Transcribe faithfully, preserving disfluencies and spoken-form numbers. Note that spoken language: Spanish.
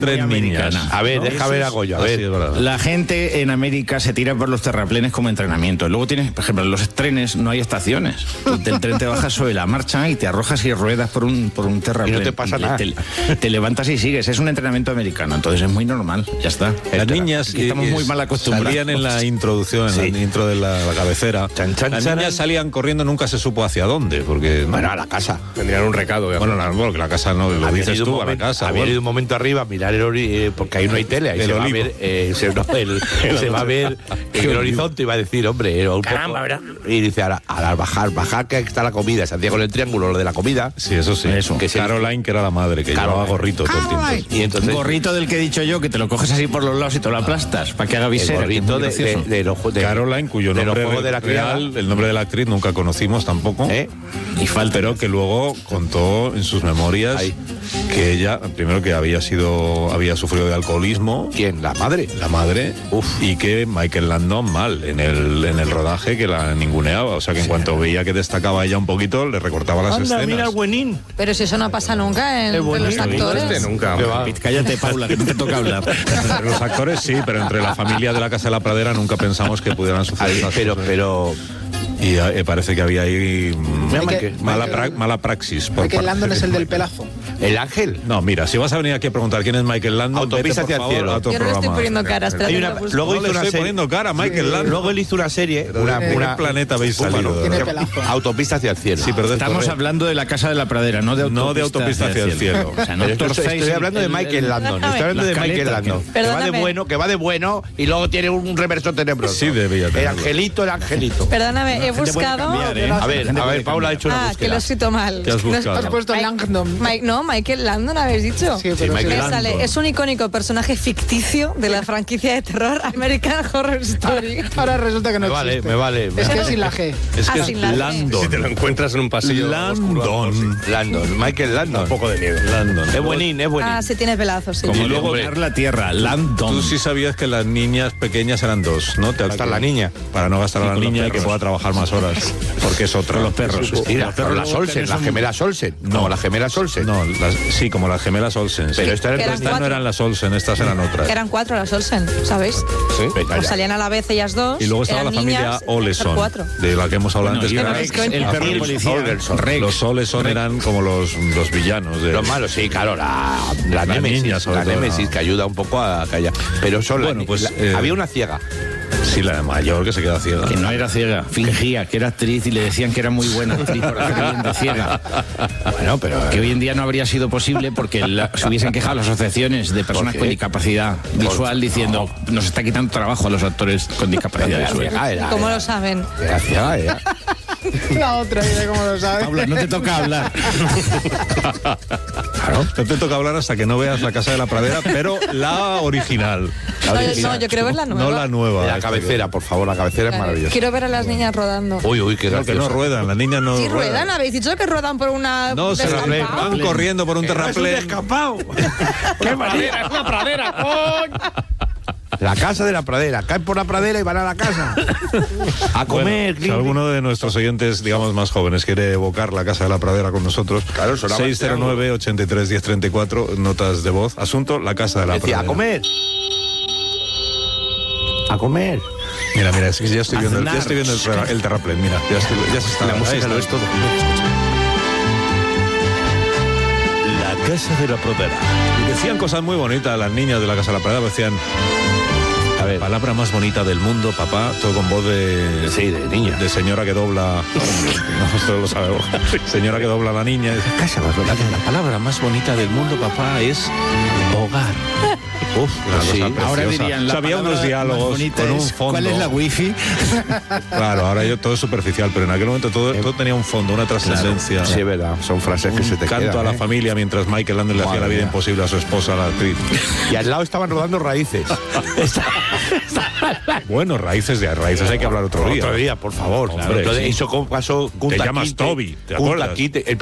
Tres niñas. A ver, ¿no? deja ver a Goyo, a ver. Sí, La gente en América se tira por los terraplenes como entrenamiento. Luego tienes, por ejemplo, en los trenes no hay estaciones. Del tren te bajas sobre la marcha y te arrojas y ruedas por un, por un terraplén. Y no te pasa nada. Te, te levantas y sigues. Es un entrenamiento americano, entonces es muy normal. Ya está. Las niñas Aquí estamos y- muy mal acostumbrados. salían en la introducción, en Sí. la intro de la, la cabecera. Chan, chan, Las chan. niñas salían corriendo, nunca se supo hacia dónde, porque Bueno, a la casa. Tendrían un recado. bueno, la, bueno, que la casa no lo Había dices ido un tú, a la momento- casa. Había bueno. ido un momento arriba a mirar el ori- eh, porque ahí no hay tele, ahí El se va, a olivo. ver, eh, se, no, el- se va a ver en el horizonte y va a decir, hombre, era un Caramba, poco- ¿verdad? Y dice, ahora, al bajar, bajar que está la comida, se hacía con el triángulo lo de la comida. Sí, eso sí. Eso. Que Caroline, que era la madre, que Caroline. llevaba gorrito todo el tiempo. Y entonces Un gorrito del que he dicho yo, que te lo coges así por los lados y te lo aplastas para que haga el visera. que es gorrito muy de, de, gracioso. de los ju- de- Caroline, cuyo de los nombre juegos de la criada. real, el nombre de la actriz nunca conocimos tampoco. ¿Eh? Y falta, pero que luego contó en sus memorias Ahí. que ella, primero que había sido, había sufrido de alcoholismo, ¿Quién? ¿La madre? la madre, Uf. y que Michael Landon mal en el, en el rodaje, que la ninguneaba. O sea, que en cuanto veía que destacaba ella un poquito, le recortaba las escenas. buenín. Pero si eso no pasa nunca en, Es entre los bonito. actores. Este nunca. ¿Qué va? Cállate, Paula, que no te toca hablar. Entre los actores sí, pero entre la familia de la Casa de la Pradera nunca pensamos que pudieran suceder Ay, esas pero, cosas. pero... Y eh, parece que había ahí mm, Mira, Michael- Michael- mala, Michael- pra- mala praxis. por Michael parte Landon de es el del Michael. pelazo. ¿El ángel? No, mira, si vas a venir aquí a preguntar quién es Michael Landon, Autopista vete, por hacia el favor, cielo. a otro Yo no le estoy programa. poniendo cara, espera. Hay que una- lo busco. luego No hizo le una estoy serie. poniendo cara a Michael Landon. Luego él hizo una serie, una, ¿De una- qué planeta habéis salido? Tiene que- pelazo. Autopista hacia el cielo. Sí, pero de Estamos Torre- hablando de la Casa de la Pradera, no de autopista, No de autopista hacia el cielo. O sea, no Pero esto- torcéis estoy el- hablando de el- Michael el- Landon. Estoy hablando la de Michael escaleta, Landon. que- Que va de Perdóname. bueno, que va de bueno y luego tiene un reverso tenebroso. Sí, debía El tenerlo. angelito, el angelito. Perdóname, he gente puede buscado. cambiar, ¿eh? A La ver, gente a puede ver, Paula ha cambiar. hecho una Ah, que lo he búsqueda. escrito mal. ¿Qué has No es- buscado? Has puesto Mike- Langdon. Mike- no, Michael Landon habéis dicho. Sí, pero Michael Me sí. Landon. sale, es un icónico personaje ficticio de la franquicia de terror American Horror Story. Ahora resulta que no Me vale, existe. me vale. Es que es sin la G. Es que Ah, es sin la G. Landon. Si te lo encuentras en un pasillo Landon. Landon, Michael Landon. Un poco de miedo. Landon. Es buenín, es buenín. Ah, sí tiene pelazos, sí. Como Y luego- dominar la tierra, Landon. Tú sí sabías que las niñas pequeñas eran dos, ¿no? Te Gastar la niña. Para no gastar a la con los niña y que perros. pueda trabajar más horas. Porque es otra. los perros. Mira, Los pero perros las luego Olsen, tenés las un- gemelas Olsen. No, las gemelas Olsen. No, las- sí, como las gemelas Olsen. sí. Pero estas Que eran eran Estas no cuatro. eran las Olsen, estas eran otras. Eran cuatro las Olsen, ¿sabéis? Sí, venga, Pues ya. salían a la vez ellas dos. Y luego estaba la eran familia niñas, Oleson, eran cuatro. de la que hemos hablado Bueno, antes. y que era- Rex, Rex, el perro Rex, policía. Olgerson. Rex. Los Oleson eran como los, los villanos de Los malos, sí, claro, la, la, La némesis, niña, sobre la todo, némesis ¿no? que ayuda un poco a callar. Pero son Bueno, la- pues, la- eh, había una ciega. Sí, la mayor que se queda ciega. Que no era ciega, fingía que era actriz y le decían que era muy buena actriz por hacer bien de ciega. Bueno, pero Que hoy en día no habría sido posible porque la- se hubiesen quejado las asociaciones de personas qué? con discapacidad visual diciendo nos está quitando trabajo a los actores con discapacidad era visual. ciega, era, ¿Cómo era- lo saben? era ciega, era. La otra, mira cómo lo sabe. Paula, no te toca hablar. Claro. No te toca hablar hasta que no veas la Casa de la Pradera, pero la original. No, no, yo quiero ver la nueva. No la nueva. La esta cabecera, por favor, la cabecera es Vale. maravillosa. Quiero ver a las niñas rodando. Uy, uy, qué que- No, que no graciosa. ruedan, las niñas no Sí, ruedan, habéis dicho que ruedan por una. No, se descampado. van, van corriendo por un terraplén. escapado. ¡Qué pradera! ¡Es una pradera! La casa de la pradera. Caen por la pradera y van a la casa. A comer. Bueno, si alguno de nuestros oyentes, digamos, más jóvenes quiere evocar la Casa de la Pradera con nosotros, Claro, sonaba seis cero nueve, ochenta y tres, diez treinta y cuatro, notas de voz. Asunto, la Casa de la Decía, a Pradera. comer. A comer. Mira, mira, es que ya estoy A viendo, el- ya cenar. estoy viendo el, terra- el terraplén, mira, ya, estoy, ya se está. La música ahí lo está. es todo. La Casa de la Pradera. Y decían cosas muy bonitas las niñas de la Casa de la Pradera, decían, a ver, palabra más bonita del mundo, papá, todo con voz de... Sí, de niña. De señora que dobla... No, esto lo sabemos. Señora que dobla a la niña. Casa más bonita. La palabra más bonita del mundo, papá, es hogar. Uf, una sí. cosa Ahora preciosa. dirían O sea, la había palabra unos diálogos más bonita con un es, fondo. ¿cuál es la wifi? Claro, ahora yo todo es superficial, pero en aquel momento todo, todo tenía un fondo, una trascendencia. Sí, es verdad. Son frases que se te Canto quedan. a la ¿eh? familia mientras Michael Landon le hacía Madre la vida mía. imposible a su esposa, la actriz. Y al lado estaban rodando raíces. Bueno, raíces de raíces hay que hablar otro día. Otro día, por favor. Hombre, Entonces, sí. eso como pasó. Te llamas Toby, ¿te Kunta acuerdas? Kinte, el